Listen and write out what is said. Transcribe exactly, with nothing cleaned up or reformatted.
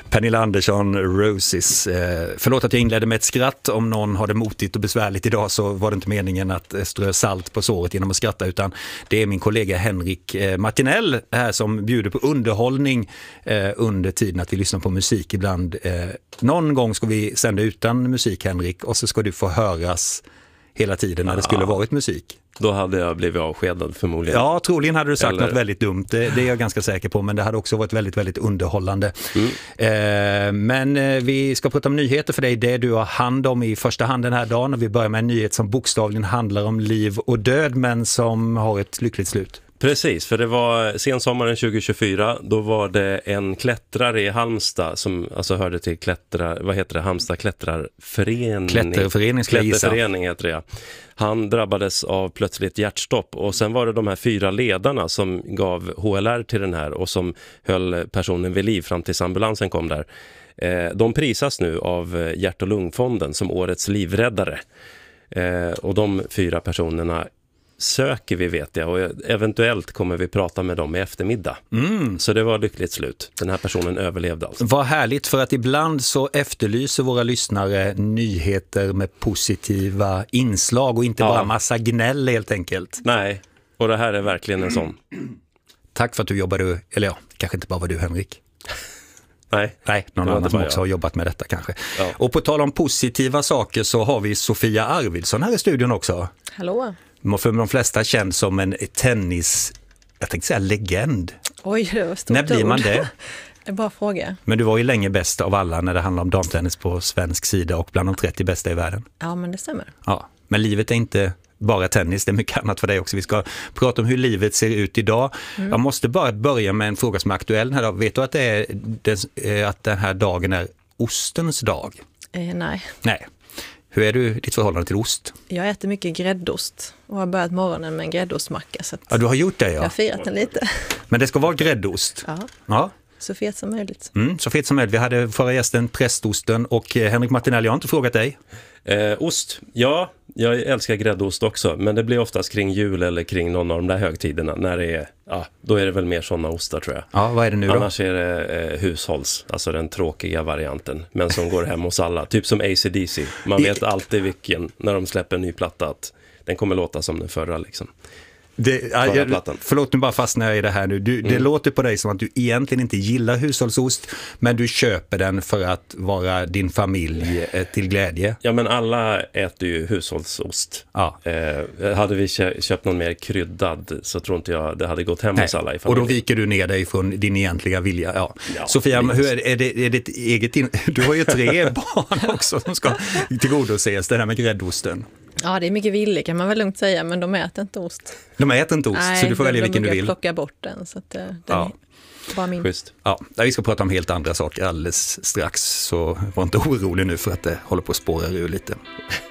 Pernilla Andersson, Roses. Eh, förlåt att jag inledde med ett skratt. Om någon har det motigt och besvärligt idag så var det inte meningen att strö salt på såret genom att skratta, utan det är min kollega Henrik eh, Martinell här som bjuder på underhållning eh, under tiden att vi lyssnar på musik ibland. Eh, någon gång ska vi sända utan musik, Henrik, och så ska du få höras hela tiden när det skulle varit musik. Då hade jag blivit avskedad förmodligen. Ja, troligen hade du sagt Eller... något väldigt dumt. Det, det är jag ganska säker på, men det hade också varit väldigt, väldigt underhållande. Mm. Eh, men eh, vi ska prata om nyheter för dig, det du har hand om i första hand den här dagen. Och vi börjar med en nyhet som bokstavligen handlar om liv och död, men som har ett lyckligt slut. Precis, för det var sen sommaren tjugo tjugofyra, då var det en klättrare i Halmstad som alltså hörde till klättra, vad heter det, Halmstad klättrarförening. Klätterförening ska jag gissa. Klätterförening heter det. Han drabbades av plötsligt hjärtstopp och sen var det de här fyra ledarna som gav H L R till den här och som höll personen vid liv fram tills ambulansen kom där. De prisas nu av Hjärt- och lungfonden som årets livräddare. Och de fyra personerna söker vi, vet jag, och eventuellt kommer vi prata med dem i eftermiddag. Mm. Så det var lyckligt slut. Den här personen överlevde alltså. Vad härligt, för att ibland så efterlyser våra lyssnare nyheter med positiva inslag och inte ja. bara massa gnäll helt enkelt. Nej, och det här är verkligen en sån. Tack för att du jobbade, eller ja, kanske inte bara var du, Henrik. Nej, Nej, någon annan som också jag. har jobbat med detta kanske. Ja. Och på tal om positiva saker så har vi Sofia Arvidsson här i studion också. Hallå. För de flesta känd som en tennis, jag tänkte säga legend. Oj, det var stort. När blir man det? Det är bara fråga. Men du var ju länge bäst av alla när det handlar om damtennis på svensk sida och bland de trettio bästa i världen. Ja, men det stämmer. Ja, men livet är inte bara tennis, det är mycket annat för dig också. Vi ska prata om hur livet ser ut idag. Mm. Jag måste bara börja med en fråga som är aktuell här. Vet du att, det är, det, att den här dagen är ostens dag? Eh, nej. Nej. Hur är du ditt förhållande till ost? Jag äter mycket gräddost och har börjat morgonen med en gräddostmacka. Så ja, du har gjort det, ja. Jag har firat den lite. Men det ska vara gräddost? Ja. Ja. Så fet som möjligt. Mm, så fet som möjligt. Vi hade förra gästen prästosten och Henrik Martinell, jag har inte frågat dig. Eh, ost, ja, jag älskar gräddost också, men det blir oftast kring jul eller kring någon av de där högtiderna när det är, ja, då är det väl mer sådana ostar tror jag. Ja, vad är det nu då? Annars är det eh, hushålls, alltså den tråkiga varianten, men som går hem hos alla, typ som A C D C. Man vet alltid vilken, när de släpper en ny platta, att den kommer låta som den förra liksom. Det, jag, förlåt nu bara fastnar jag i det här nu. Du, mm. Det låter på dig som att du egentligen inte gillar hushållsost, men du köper den för att vara din familj till glädje. Ja, men alla äter ju hushållsost. Ja. Eh, hade vi köpt någon mer kryddad så tror inte jag det hade gått hem Nej. hos alla i familjen. Och då viker du ner dig från din egentliga vilja. Ja. Ja, Sofia, hur är, är, det, är det ett eget in... Du har ju tre barn också som ska tillgodoses, det här med gräddosten. Ja, det är mycket villigt kan man väl lugnt säga, men de äter inte ost. De äter inte ost, Nej, så du får välja vilken du vill. Nej, de plocka bort den, så att den ja. är bara min. Schysst. Ja, vi ska prata om helt andra saker alldeles strax, så var inte orolig nu för att det håller på att spåra ur lite.